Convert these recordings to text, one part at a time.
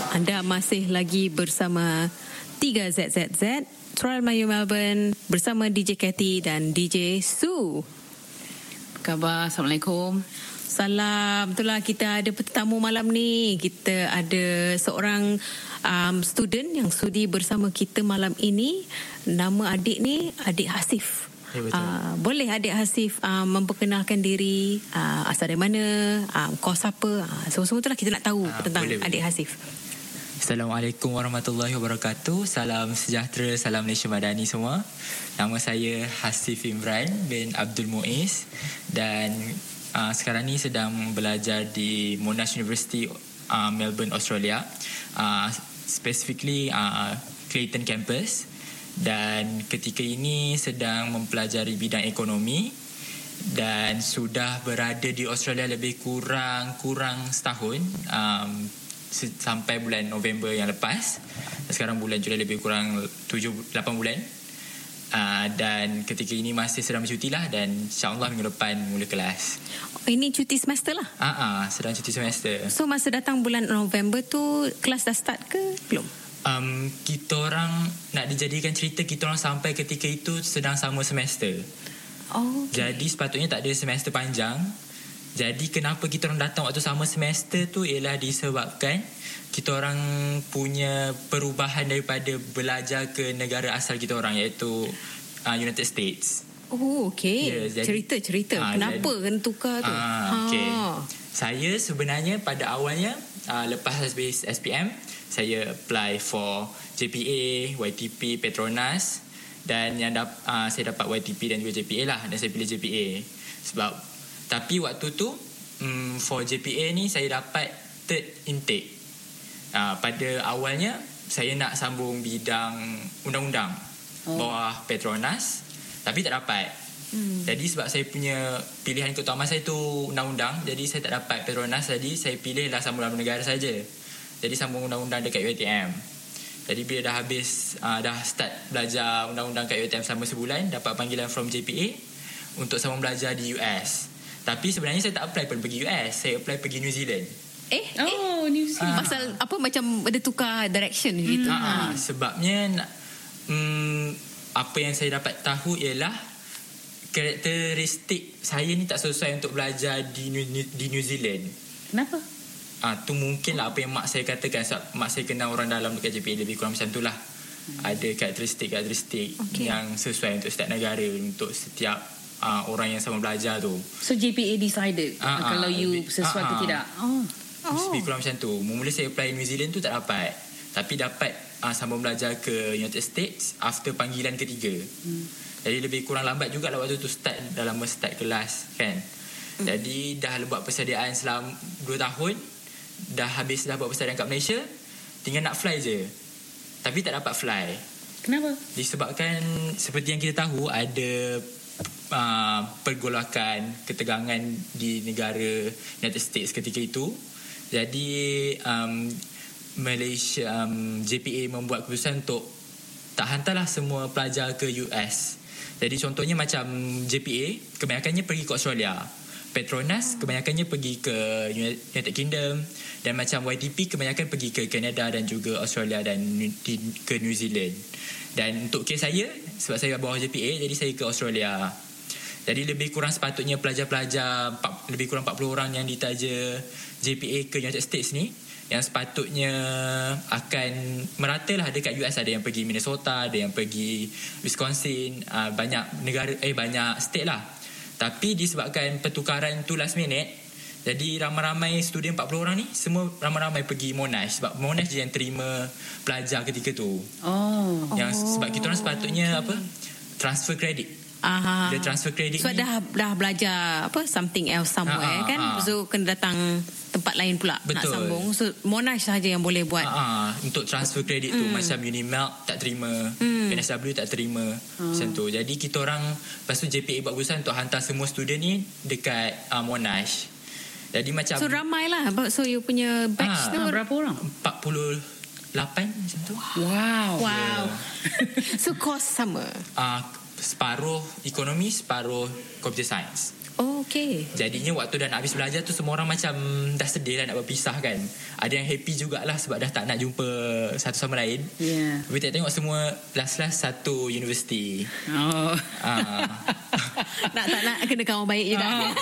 Anda masih lagi bersama 3ZZZ Trial Melayu Melbourne bersama DJ Cathy dan DJ Su. Khabar, Assalamualaikum. Salam. Itulah, kita ada tetamu malam ni. Kita ada seorang student yang sudi bersama kita malam ini. Nama adik ni Adik Hasif. Ya, boleh Adik Hasif memperkenalkan diri, asal dari mana, kos apa, semua-semua itulah kita nak tahu tentang Adik Hasif. Assalamualaikum warahmatullahi wabarakatuh. Salam sejahtera, salam Malaysia Madani semua. Nama saya Hasif Imran bin Abdul Muiz dan sekarang ni sedang belajar di Monash University, Melbourne, Australia. Specifically Clayton Campus. Dan ketika ini sedang mempelajari bidang ekonomi dan sudah berada di Australia lebih kurang setahun, sampai bulan November yang lepas. Sekarang bulan Julai, lebih kurang 7-8 bulan. Dan ketika ini masih sedang bercuti lah, dan insyaAllah minggu depan mula kelas. Ini cuti semester lah? Sedang cuti semester. So masa datang bulan November tu kelas dah start ke belum? Kita orang nak dijadikan cerita, kita orang sampai ketika itu sedang sama semester. Jadi sepatutnya tak ada semester panjang. Jadi kenapa kita orang datang waktu sama semester tu ialah disebabkan kita orang punya perubahan daripada belajar ke negara asal kita orang, iaitu United States. Okay. Cerita kenapa kena tukar tu? Okay. Saya sebenarnya pada awalnya lepas habis SPM, saya apply for JPA, YTP, Petronas, dan saya dapat YTP dan juga JPA lah, dan saya pilih JPA. Tapi waktu tu for JPA ni saya dapat third intake. Pada awalnya saya nak sambung bidang undang-undang bawah Petronas, tapi tak dapat. Jadi sebab saya punya pilihan keutamaan saya tu undang-undang, jadi saya tak dapat Petronas, jadi saya pilihlah sambung dalam negara saja. Jadi sambung undang-undang dekat UiTM. Jadi bila dah habis, dah start belajar undang-undang kat UiTM selama sebulan, dapat panggilan from JPA untuk sambung belajar di US. Tapi sebenarnya saya tak apply pun pergi US, saya apply pergi New Zealand. New Zealand. Pasal apa, macam ada tukar direction gitu? Sebabnya apa yang saya dapat tahu ialah karakteristik saya ni tak sesuai untuk belajar di New Zealand. Kenapa? Tu mungkin lah apa yang mak saya katakan. Sebab mak saya kenal orang dalam dekat JPA, lebih kurang macam tu lah. Ada karakteristik yang sesuai untuk setiap negara, untuk setiap orang yang sama belajar tu. So JPA decided kalau you sesuai atau tidak? Lebih kurang macam tu. Mula saya apply New Zealand tu tak dapat, tapi dapat sambung belajar ke United States after panggilan ketiga. Jadi lebih kurang lambat juga lah waktu tu start kelas kan. Jadi dah buat persediaan selama 2 tahun, dah buat persediaan kat Malaysia, tinggal nak fly je, tapi tak dapat fly. Kenapa? Disebabkan seperti yang kita tahu, ada pergolakan ketegangan di negara United States ketika itu. Jadi Malaysia, JPA membuat keputusan untuk tak hantarlah semua pelajar ke US. Jadi contohnya macam JPA kebanyakannya pergi ke Australia, Petronas kebanyakannya pergi ke United Kingdom, dan macam YTP kebanyakan pergi ke Canada dan juga Australia dan ke New Zealand. Dan untuk kes saya, sebab saya bawah JPA, jadi saya ke Australia. Jadi lebih kurang sepatutnya pelajar-pelajar lebih kurang 40 orang yang ditaja JPA ke United States ni, yang sepatutnya akan meratalah dekat US. Ada yang pergi Minnesota, ada yang pergi Wisconsin, banyak negara, banyak state lah. Tapi disebabkan pertukaran tu last minute, jadi ramai-ramai student 40 orang ni semua ramai-ramai pergi Monash. Sebab Monash je yang terima pelajar ketika tu. Sebab kita orang sepatutnya transfer credit. Dia transfer credit ni dah belajar something else somewhere kan. So kena datang tempat lain pula. Betul. Nak sambung. So Monash sahaja yang boleh buat untuk transfer credit tu. Macam Unimelk tak terima, NSW tak terima, macam tu. Jadi kita orang, lepas tu JPA buat keputusan untuk hantar semua student ni dekat Monash. Jadi macam, so ramai lah. So you punya batch tu berapa orang? 48 macam tu. Wow. So course sama? Separuh ekonomi, separuh computer science. Oh, okay. Jadinya waktu dah nak habis belajar tu, semua orang macam dah sedih lah nak berpisah kan. Ada yang happy jugalah sebab dah tak nak jumpa satu sama lain. Tapi tengok semua last satu universiti. Tak nak kena kawan baik juga.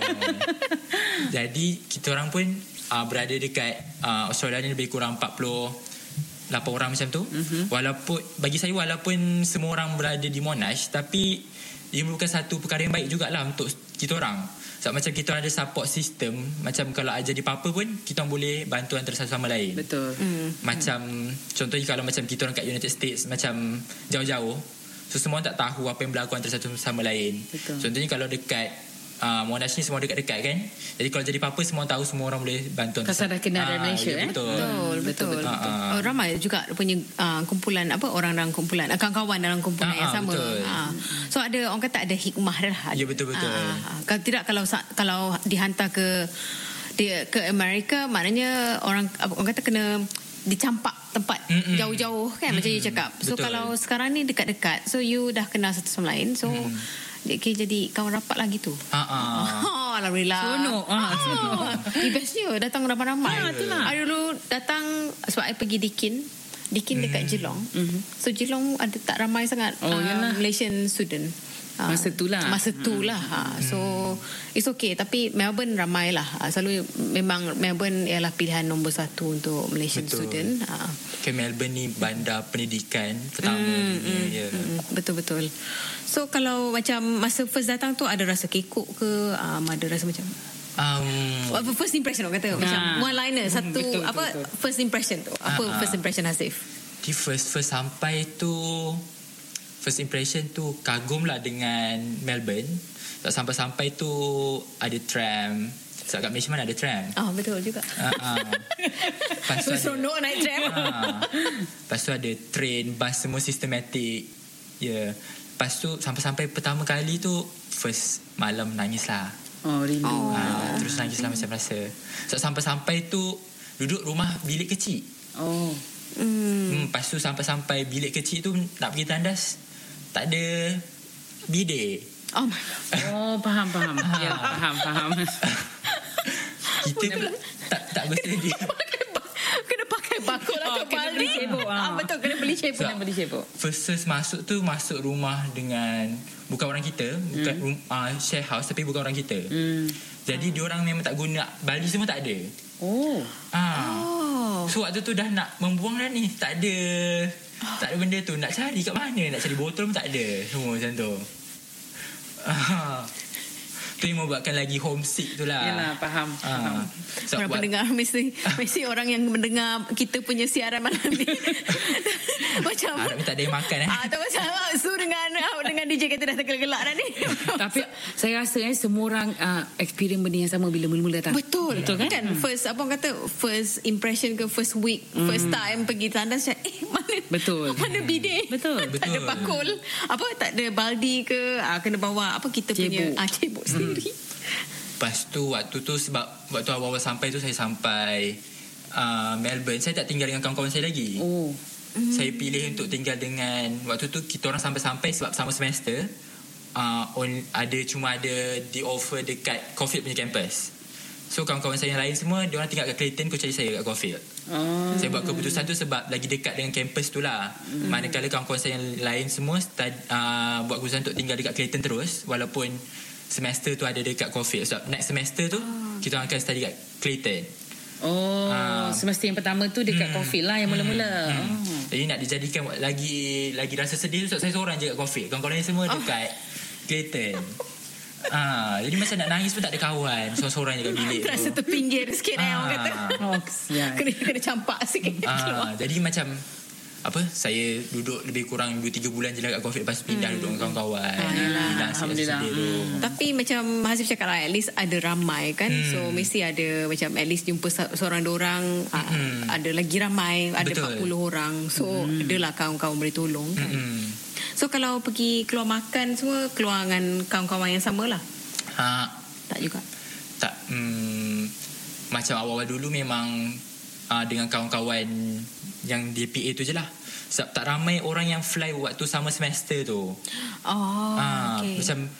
Jadi kita orang pun berada dekat Australia ni lebih kurang 48 orang macam tu. Walaupun bagi saya, walaupun semua orang berada di Monash, tapi ia merupakan satu perkara yang baik jugalah untuk kita orang. Sebab macam kita orang ada support system. Macam kalau ada di apa-apa pun, kita orang boleh bantu antara satu sama lain. Betul. Macam contohnya kalau macam kita orang kat United States, macam jauh-jauh, so semua orang tak tahu apa yang berlaku antara satu sama lain. Betul. Contohnya kalau dekat Monash ni semua dekat-dekat kan. Jadi kalau jadi apa-apa, semua tahu, semua orang boleh bantu. Kasar dah kenal dari Malaysia. Betul. Ramai juga punya kumpulan orang dalam kumpulan, kawan-kawan dalam kumpulan yang sama. So ada, orang kata ada hikmah dah. Ya, betul. Kalau tidak, kalau dihantar ke Amerika, maknanya orang kata kena dicampak tempat jauh-jauh kan, macam you cakap. So betul. Kalau sekarang ni dekat-dekat, so you dah kenal satu sama lain, so dia jadi kawan rapat lah gitu. Alhamdulillah. Seronok. Bestnya datang ramai-ramai. Hari dulu datang sebab I pergi Dikin dekat Geelong. So Geelong ada tak ramai sangat Malaysian student. Masa tu lah. So it's okay. Tapi Melbourne ramai lah. Selalu memang Melbourne ialah pilihan nombor 1 untuk Malaysian student. Ke Melbourne ni bandar pendidikan pertama dunia. Betul. So kalau macam masa first datang tu, ada rasa kekok ke? Ada rasa macam first impression orang kata macam one liner satu. Betul. First impression tu first impression Hasif? Di first sampai tu, first impression tu kagum lah dengan Melbourne. Sampai-sampai tu ada tram. Sebab kat Malaysia mana ada tram. Betul juga. Lepas tu seronok naik tram. Lepas tu ada train, bus, semua sistematik. Ya. Lepas tu sampai-sampai pertama kali tu, first malam nangis lah. Rindu. Terus nangis lah macam rasa. So, sampai-sampai tu duduk rumah bilik kecil. Lepas tu sampai bilik kecil tu nak pergi tandas, tak ada bidet. Faham. Ya, faham. Kita tak bersedia. Kena pakai bakul atau balik. Betul, kena beli cebok. First masuk rumah dengan bukan orang kita, bukan share house, tapi bukan orang kita. Jadi diorang memang tak guna bali, semua tak ada. So waktu tu dah nak membuang dah ni, tak ada benda tu. Nak cari kat mana, nak cari botol pun tak ada. Semua macam tu. Tu yang membuatkan lagi homesick tu lah. Yalah, faham. So, orang pendengar mesti orang yang mendengar kita punya siaran malam ni macam harap tak ada yang makan tak macam Su dengan DJ kita dah tergelak-gelak dah ni. Tapi saya rasa semua orang experience benda yang sama bila mula-mula datang. Betul kan? First first impression ke, first week, first time pergi tandas, mana bidet, tak ada bakul, tak ada baldi ke, kena bawa kita punya cebok sendiri. Lepas tu waktu tu, sebab waktu awal-awal sampai tu, saya sampai Melbourne, saya tak tinggal dengan kawan-kawan saya lagi. Saya pilih untuk tinggal dengan, waktu tu kita orang sampai sebab sama semester, cuma ada di offer dekat Caulfield punya campus. So kawan-kawan saya yang lain semua, dia orang tinggal kat Clayton, aku cari saya kat Caulfield. Saya buat keputusan tu sebab lagi dekat dengan campus tu lah. Manakala kawan-kawan saya yang lain semua buat keputusan untuk tinggal dekat Clayton terus, walaupun semester tu ada dekat Caulfield. Sebab next semester tu kita akan study kat Clayton. Semester yang pertama tu dekat Caulfield lah yang mula-mula. Jadi nak dijadikan lagi rasa sedih tu sebab saya seorang je kat Caulfield. Kawan-kawan lain semua dekat Clayton. Jadi macam nak nangis pun tak ada kawan, seorang-seorang je kat bilik tu. Terasa terpinggir sikit orang kata. Kena campak sikit. Jadi macam saya duduk lebih kurang 2-3 bulan je lah kat Caulfield. Lepas pindah duduk dengan kawan-kawan. Alhamdulillah. Tapi macam Hasif cakap lah, at least ada ramai kan. So mesti ada macam at least jumpa seorang dua orang. Ada lagi ramai, ada 40 orang. So adalah kawan-kawan boleh tolong kan. So kalau pergi keluar makan semua, keluar dengan kawan-kawan yang sama lah? Tak juga? Tak. Macam awal-awal dulu memang dengan kawan-kawan yang di PA tu je lah. Sebab tak ramai orang yang fly waktu sama semester tu. Okay. Macam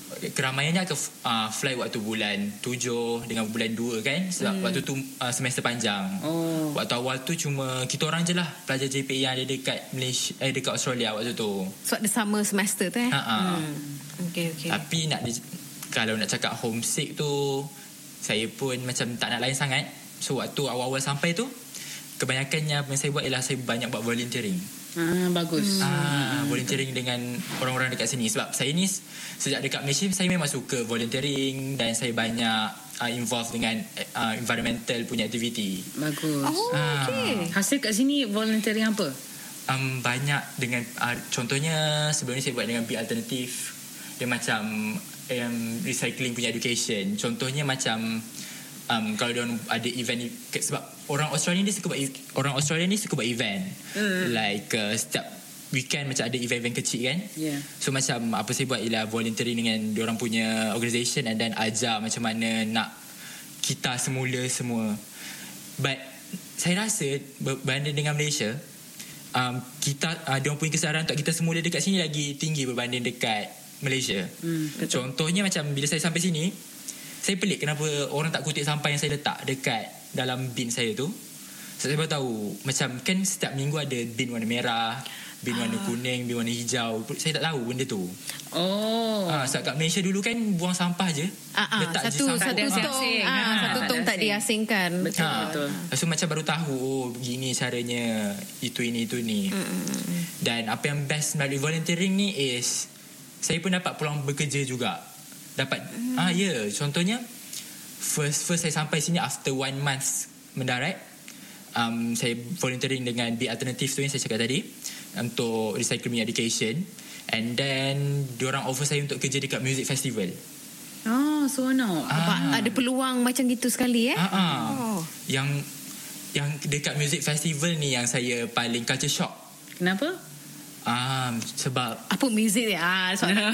keramaiannya akan fly waktu bulan 7 dengan bulan 2 kan, sebab waktu tu semester panjang. Waktu awal tu cuma kita orang je lah pelajar JPA yang ada dekat Malaysia, dekat Australia waktu tu. So ada summer semester tu Okay. Tapi kalau nak cakap homesick tu, saya pun macam tak nak lain sangat. So waktu awal-awal sampai tu, kebanyakannya apa yang saya buat ialah saya banyak buat volunteering. Bagus. Volunteering dengan orang-orang dekat sini. Sebab saya ni sejak dekat Malaysia, saya memang suka volunteering dan saya banyak involved dengan environmental punya aktiviti. Bagus. Okay. Hasil kat sini volunteering apa? Banyak dengan contohnya sebelum ni saya buat dengan Be Alternative. Dia macam recycling punya education. Contohnya macam kalau dia ada event, sebab orang Australia ni suka buat event. Like setiap weekend macam ada event-event kecil kan. So macam apa saya buat ialah volunteering dengan dia orang punya organisation and then ajar macam mana nak kita semula semua. But saya rasa berbanding dengan Malaysia, kita dia orang punya kesedaran untuk kita semula dekat sini lagi tinggi berbanding dekat Malaysia. Contohnya macam bila saya sampai sini, saya pelik kenapa orang tak kutip sampah yang saya letak dekat dalam bin saya tu. Saya baru tahu macam kan setiap minggu ada bin warna merah, bin warna kuning, bin warna hijau. Saya tak tahu benda tu. Sebab kat Malaysia dulu kan buang sampah je, letak satu je sampah. satu tong tak diasingkan. Betul. So macam baru tahu begini caranya, itu ini. Dan apa yang best melalui volunteering ni is saya pun dapat pulang bekerja juga. Dapat contohnya first saya sampai sini after 1 month mendarat, saya volunteering dengan Be Alternative tu yang saya cakap tadi untuk recycling education, and then diorang offer saya untuk kerja dekat music festival. Seronok. Ada peluang macam gitu sekali Yang dekat music festival ni yang saya paling culture shock. Kenapa? Sebab apa muzik dia?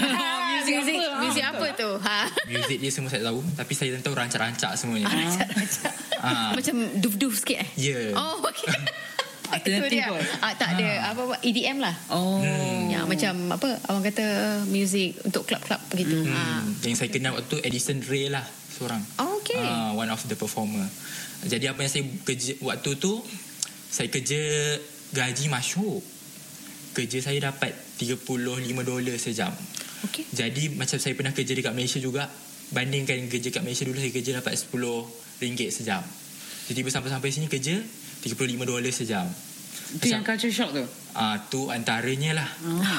Muzik apa tu? Muzik dia semua saya tahu, tapi saya tak tahu rancak-rancak semuanya. Rancak-rancak. Macam duf-duf sikit Ya. Okay. Alternatif pun. Tak ada apa EDM lah. Ya, macam apa abang kata, muzik untuk klub-klub begitu. Yang saya kenal waktu tu Edison Ray lah seorang. Okay. One of the performer. Jadi apa yang saya kerja waktu tu, saya kerja gaji masyhur. Kerja saya dapat $35 sejam. Okay. Jadi macam saya pernah kerja dekat Malaysia juga, bandingkan kerja kat Malaysia dulu, saya kerja dapat RM10 sejam. Jadi sampai sini kerja $35 sejam. Itu yang culture shock tu? Tu antaranya lah.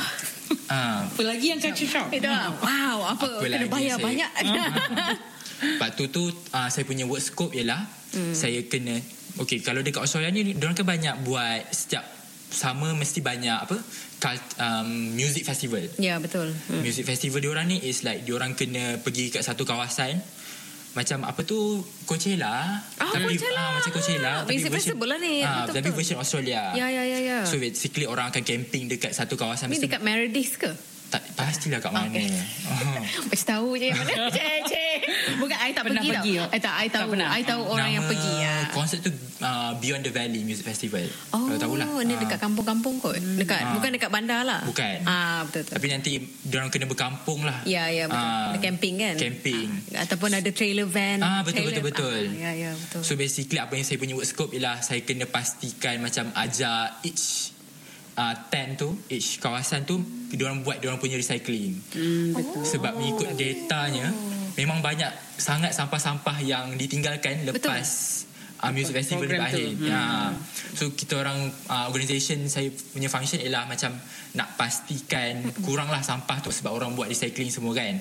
Apa lagi yang culture shock? Wow, apa kena bayar banyak. Lepas tu saya punya work scope ialah saya kena, kalau dekat Australia ni diorang kan banyak buat setiap sama mesti banyak music festival. Ya, betul. Music festival diorang ni is like diorang kena pergi kat satu kawasan macam apa tu, Coachella. Macam Coachella, music festival lah ni. Tapi version Australia. Ya. So basically orang akan camping dekat satu kawasan. Ni dekat Meredith ke? Tak, pastilah kat mana. Macam tahu je yang mana. Bukan, I tak pernah pergi lah. I tahu orang yang pergi. Konsep tu Beyond the Valley Music Festival. Kalau tahulah. Ni dekat kampung-kampung kot. Bukan dekat bandar lah. Bukan. Betul. Tapi nanti diorang kena berkampung lah. Ya, betul. Ada camping kan? Camping. Ataupun ada trailer van. Betul. Ya, betul. So basically apa yang saya punya work scope ialah saya kena pastikan macam ajar each tent tu, each kawasan tu diorang buat diorang punya recycling. Betul. Sebab mengikut datanya memang banyak sangat sampah-sampah yang ditinggalkan lepas music festival ni berakhir. So kita orang organisation saya punya function ialah macam nak pastikan kuranglah sampah tu sebab orang buat recycling semua kan.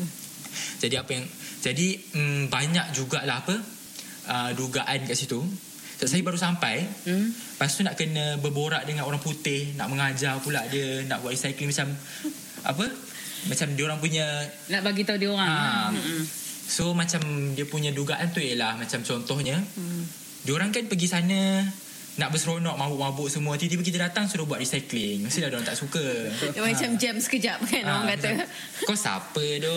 Jadi banyak jugalah dugaan kat situ. Saya baru sampai, lepas tu nak kena berborak dengan orang putih, nak mengajar pula dia, nak buat recycling macam diorang punya, nak bagi tahu diorang. So macam dia punya dugaan tu ialah macam contohnya, diorang kan pergi sana nak berseronok, mabuk-mabuk semua, tiba-tiba kita datang suruh buat recycling, mestilah diorang tak suka. Macam jam sekejap kan orang kata. Kau siapa tu?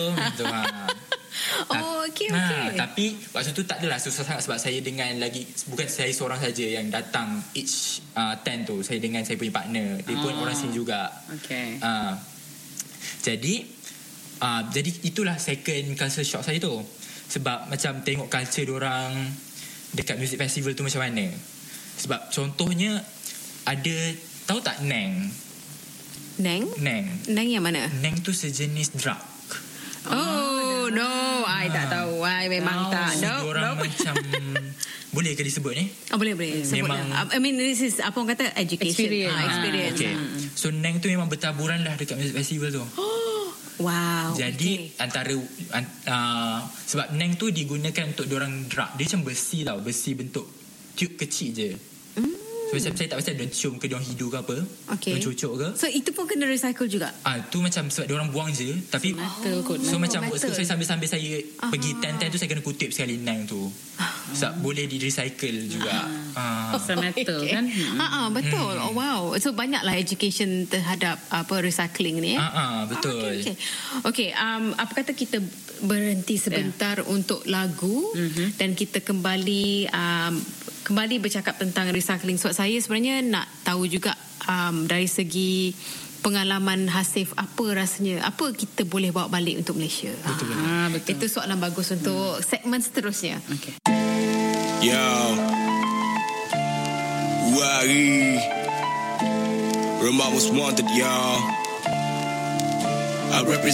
Okay. Tapi waktu tu tak adalah susah sangat sebab saya dengan bukan saya seorang saja yang datang each tent tu. Saya dengan saya punya partner, dia pun orang sini juga. Okay. Jadi Jadi itulah second culture shock saya tu. Sebab macam tengok culture diorang dekat music festival tu macam mana. Sebab contohnya ada, tahu tak Neng? Neng yang mana? Neng tu sejenis drug. Oh no, I tak tahu. I memang tak. Diorang macam boleh ke disebut ni? Boleh sebut lah. I mean this is apa orang kata education. Experience. Okay. So Neng tu memang bertaburan lah dekat music festival tu. Wow. Jadi antara sebab Neng tu digunakan untuk diorang drug. Dia macam besi tau. Besi bentuk tube kecil je. So macam saya tak pasti dia cium ke diorang hidu ke apa. Diorang cucuk ke. So itu pun kena recycle juga? Tu macam sebab diorang buang je. Tapi so macam saya sambil saya pergi tent tu saya kena kutip sekali Neng tu. Sebab boleh di recycle juga. Metal kan. Betul. Oh wow. So banyaklah education terhadap apa recycling ni. Betul. Okay. Apa kata kita berhenti sebentar untuk lagu dan kita kembali bercakap tentang recycling. Sebab saya sebenarnya nak tahu juga dari segi pengalaman Hasif, apa rasanya, apa kita boleh bawa balik untuk Malaysia. Betul. Itu soalan bagus untuk segmen seterusnya. Okay. Yo, Wari, Roma was wanted, y'all. I represent